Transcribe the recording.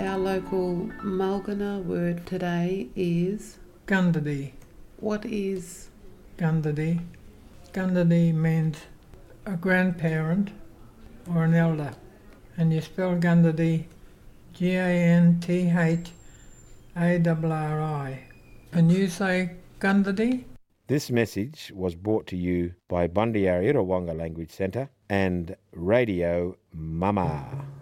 Our local Mulgana word today is Gundadi. what is Gundadi. Gundadi means a grandparent or an elder. And you spell Gundadi Gantharri. And you say Gundadi? This message was brought to you by Bundyarri Wonga Language Centre and Radio Mama.